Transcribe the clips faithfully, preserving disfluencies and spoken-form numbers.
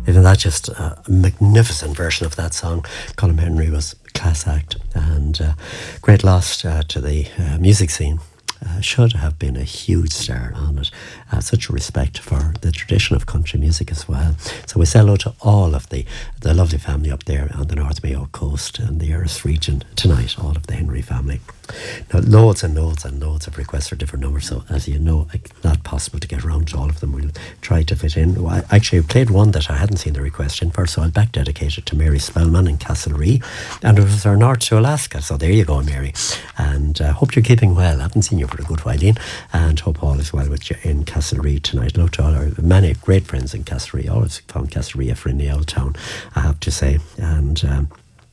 Isn't that just a magnificent version of that song? Colin Henry was a class act, and uh, great loss uh, to the uh, music scene. Uh, should have been a huge star on it. Uh, such a respect for the tradition of country music as well. So we say hello to all of the, the lovely family up there on the North Mayo coast and the Erris region tonight, all of the Henry family. Now, loads and loads and loads of requests for different numbers, so as you know, it's not possible to get around to all of them. We'll try to fit in. Well, I actually played one that I hadn't seen the request in for, so I'll back dedicate it to Mary Spellman in Castlerea, and it was our north to Alaska, so there you go, Mary. And uh, hope you're keeping well. I haven't seen you for a good while, Ian, and hope all is well with you in Castlerea tonight. Love to all our many great friends in Castlerea. Always found Castlerea a friendly old town, I have to say, and um,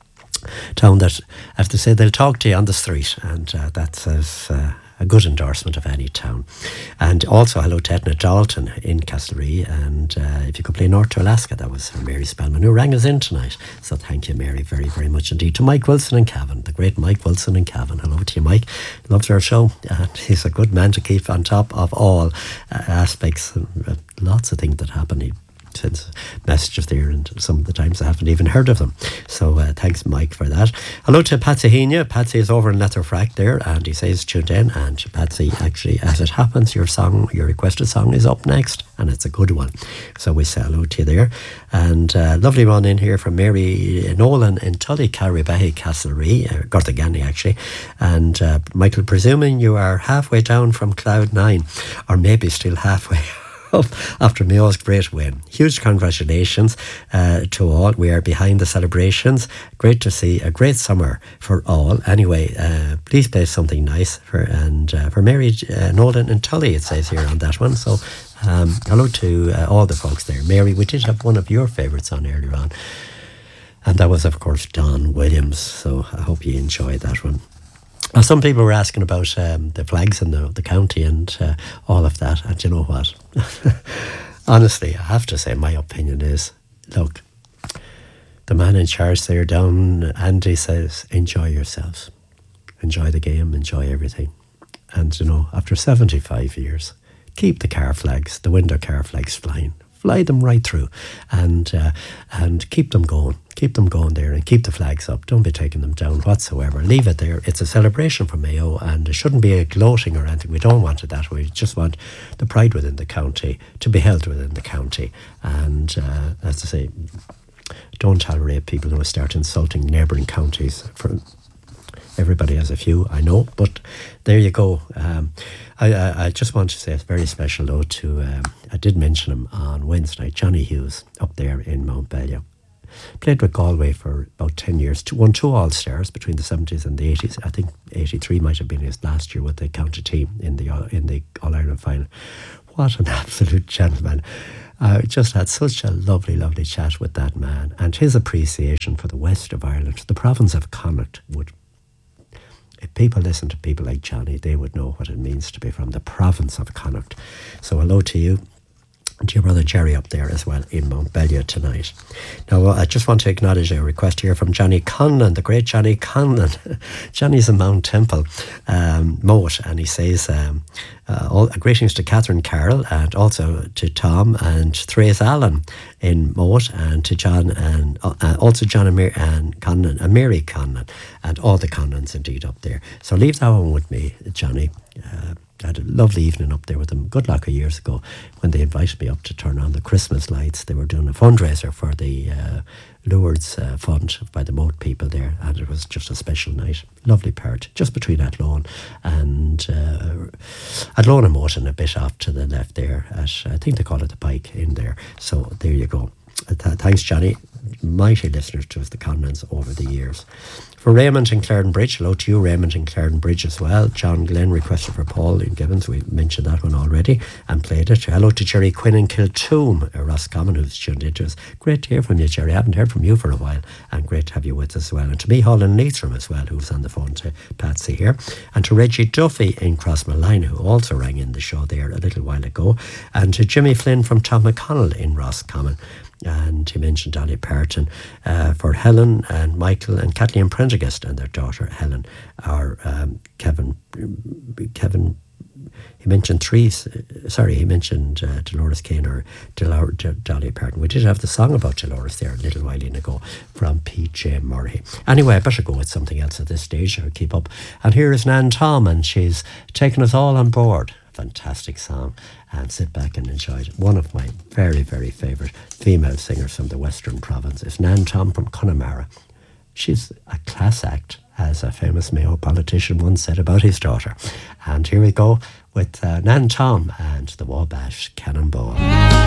town that, as they say, they'll talk to you on the street, and uh, that's as uh, a good endorsement of any town. And also hello to Etna Dalton in Castlerea, and uh, if you could play North to Alaska, that was Mary Spellman who rang us in tonight. So thank you, Mary, very very much indeed. To Mike Wilson in Cavan, the great Mike Wilson in Cavan, hello to you, Mike. Loves our show, and he's a good man to keep on top of all uh, aspects and uh, lots of things that happen. He sends messages there, and some of the times I haven't even heard of them. So uh, thanks, Mike, for that. Hello to Patsy Henia. Patsy is over in Letterfrack there, and he says tuned in. And Patsy, actually, as it happens, your song, your requested song, is up next, and it's a good one. So we say hello to you there. And uh, lovely one in here from Mary Nolan in Tully, Carribahy, Castlerea, uh, Gortagani actually. And uh, Michael, presuming you are halfway down from Cloud Nine, or maybe still halfway up after Mayo's great win. Huge congratulations uh, to all. We are behind the celebrations. Great to see a great summer for all. Anyway, uh, please play something nice for and uh, for Mary uh, Nolan and Tully, it says here on that one. So um, hello to uh, all the folks there. Mary, we did have one of your favourites on earlier on, and that was of course Don Williams. So I hope you enjoyed that one. Well, some people were asking about um, the flags in the, the county and uh, all of that. And you know what? Honestly, I have to say my opinion is, look, the man in charge there down, Andy, says, enjoy yourselves. Enjoy the game, enjoy everything. And, you know, after seventy-five years, keep the car flags, the window car flags flying. Fly them right through and uh, and keep them going. Keep them going there and keep the flags up. Don't be taking them down whatsoever. Leave it there. It's a celebration for Mayo, and it shouldn't be a gloating or anything. We don't want it that way. We just want the pride within the county to be held within the county. And uh, as I say, don't tolerate people who start insulting neighbouring counties. For everybody has a few, I know, but there you go. Um, I, I, I just want to say a very special hello to, um, I did mention him on Wednesday night, Johnny Hughes, up there in Mount Bellew. Played with Galway for about ten years, two, won two All-Stars between the seventies and the eighties. I think eighty-three might have been his last year with the county team in the in the All-Ireland final. What an absolute gentleman. I just had such a lovely, lovely chat with that man, and his appreciation for the west of Ireland, the province of Connacht, would, if people listen to people like Johnny, they would know what it means to be from the province of Connacht. So hello to you and to your brother Jerry up there as well in Mount Bellew tonight. Now, I just want to acknowledge a request here from Johnny Conlon, the great Johnny Conlon. Johnny's in Mount Temple, um, Moat, and he says, um, uh, all, greetings to Catherine Carroll and also to Tom and Therese Allen in Moat, and to John and uh, also John and, Mary, and Conlon and Mary Conlon and all the Conlons indeed up there. So leave that one with me, Johnny. Uh, I had a lovely evening up there with them good luck a years ago when they invited me up to turn on the Christmas lights. They were doing a fundraiser for the uh, Lourdes uh, Fund by the Moat people there, and it was just a special night. Lovely part, just between Athlone and uh, Athlone and Moat, and a bit off to the left there at, I think they call it the Pike in there. So there you go. Th- thanks, Johnny. Mighty listeners to us, the Conlons, over the years. For Raymond in Clarendon Bridge, hello to you, Raymond in Clarendon Bridge as well. John Glenn requested for Paul in Gibbons. We mentioned that one already and played it. Hello to Jerry Quinn in Kiltoom, Roscommon, who's tuned into us. Great to hear from you, Jerry. I haven't heard from you for a while, and great to have you with us as well. And to Mihal in Leitrim as well, who's on the phone to Patsy here. And to Reggie Duffy in Crossmalline, who also rang in the show there a little while ago. And to Jimmy Flynn from Tom McConnell in Roscommon. And he mentioned Dolly Parton uh, for Helen and Michael and Kathleen Prendergast and their daughter Helen, or um, Kevin Kevin he mentioned three, sorry, he mentioned uh, Dolores Kane or Dolor- D- Dolly Parton. We did have the song about Dolores there a little while ago from P J Murray. Anyway, I better go with something else at this stage. I'll keep up. And here is Nan Tom, and she's taken us all on board. Fantastic song, and sit back and enjoy it. One of my very, very favourite female singers from the Western Province is Nan Tom from Connemara. She's a class act, as a famous Mayo politician once said about his daughter. And here we go with uh, Nan Tom and the Wabash Cannonball.